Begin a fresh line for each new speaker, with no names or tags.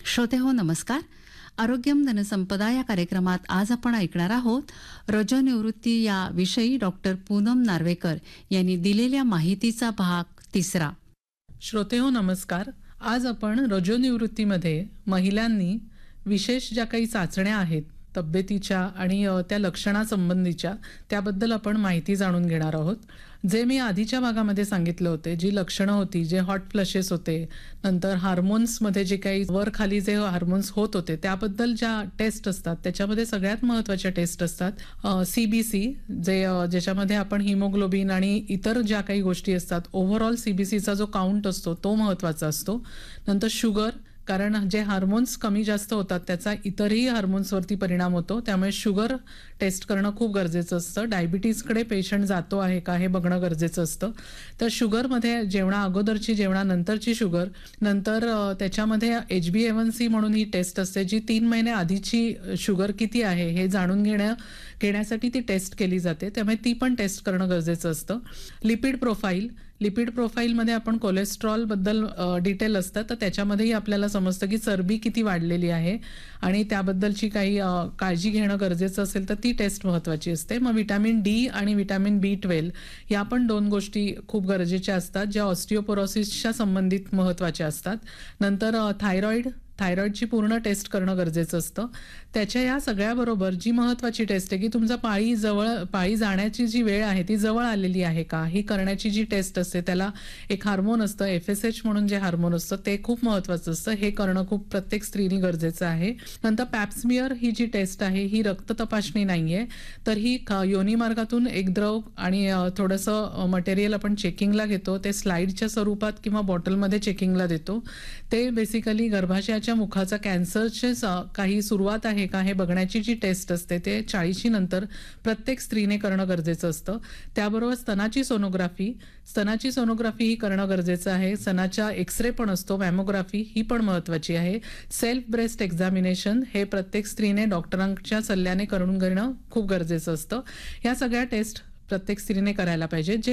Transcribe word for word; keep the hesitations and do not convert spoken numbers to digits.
श्रोते हो नमस्कार. आरोग्यम धनसंपदा या कार्यक्रमात आज आपण ऐकणार आहोत रजोनिवृत्ती या विषयी डॉक्टर पूनम नार्वेकर यांनी दिलेल्या माहितीचा भाग तिसरा.
श्रोते हो नमस्कार. आज आपण रजोनिवृत्तीमध्ये महिलांनी विशेष ज्या काही चाचण्या आहेत तब्येतीच्या आणि अ, त्या लक्षणासंबंधीच्या त्याबद्दल आपण माहिती जाणून घेणार आहोत. जे मी आधीच्या भागामध्ये सांगितलं होते, जी लक्षणं होती, जे हॉट फ्लशेस होते, नंतर हार्मोन्समध्ये जे काही वर खाली जे हार्मोन्स होत होते त्याबद्दल ज्या टेस्ट असतात त्याच्यामध्ये सगळ्यात महत्त्वाच्या टेस्ट असतात सी बी सी, जे अ, ज्याच्यामध्ये आपण हिमोग्लोबिन आणि इतर ज्या काही गोष्टी असतात ओव्हरऑल सी बी सीचा जो काउंट असतो तो महत्त्वाचा असतो. नंतर शुगर, कारण जे हार्मोन्स कमी जास्त होतात त्याचा इतरही हार्मोन्सवरती परिणाम होतो, त्यामुळे शुगर टेस्ट करणं खूप गरजेचं असतं. डायबिटीजकडे पेशंट जातो आहे का हे बघणं गरजेचं असतं. तर शुगरमध्ये जेवणा अगोदरची जेवणानंतरची शुगर, नंतर अ, त्याच्यामध्ये एच बी ए वन सी म्हणून ही टेस्ट असते जी तीन महिने आधीची शुगर किती आहे हे जाणून घेण्या घेण्यासाठी ती टेस्ट केली जाते, त्यामुळे ती पण टेस्ट करणं गरजेचं असतं. लिपिड प्रोफाईल, लिपिड प्रोफाईलमध्ये आपण कोलेस्ट्रॉलबद्दल डिटेल असतं, तर त्याच्यामध्येही आपल्याला समजतं की चरबी किती वाढलेली आहे आणि त्याबद्दलची काही अ, काळजी घेणं गरजेचं असेल तर ती टेस्ट महत्त्वाची असते. मग विटॅमिन डी आणि विटॅमिन बी ट्वेल्व या पण दोन गोष्टी खूप गरजेच्या असतात, ज्या ऑस्टिओपोरोसिसच्या संबंधित महत्त्वाच्या असतात. नंतर अ, थायरॉईड थायरॉईडची पूर्ण टेस्ट करणं गरजेचं असतं. त्याच्या या सगळ्याबरोबर जी महत्त्वाची टेस्ट आहे की तुमचा पाळी जवळ पाळी जाण्याची जी वेळ आहे ती जवळ आलेली आहे का ही करण्याची जी टेस्ट असते, त्याला एक हार्मोन असतं एफ एस एच म्हणून जे हार्मोन असतं ते खूप महत्त्वाचं असतं. हे करणं खूप प्रत्येक स्त्रीने गरजेचं आहे. नंतर पॅप्समियर ही जी टेस्ट आहे ही रक्त तपासणी नाही आहे, तर ही ख- योनी मार्गातून एक द्रव आणि अ, थोडंसं मटेरियल आपण चेकिंगला घेतो, ते स्लाईडच्या स्वरूपात किंवा बॉटलमध्ये चेकिंगला देतो. ते बेसिकली गर्भाशयाच्या मुखाचा कॅन्सरचे काही सुरुवात आहे का हे बघण्याची जी टेस्ट असते ते चाळीशी नंतर प्रत्येक स्त्रीने करणं गरजेचं असतं. त्याबरोबर स्तनाची सोनोग्राफी स्तनाची सोनोग्राफी ही करणं गरजेचं आहे. स्तनाचा एक्सरे पण असतो, मॅमोग्राफी ही पण महत्त्वाची आहे. सेल्फ ब्रेस्ट एक्झामिनेशन हे प्रत्येक स्त्रीने डॉक्टरांच्या सल्ल्याने करून घेणं खूप गरजेचं असतं. या सगळ्या टेस्ट प्रत्येक स्त्रीने करायला पाहिजे. जे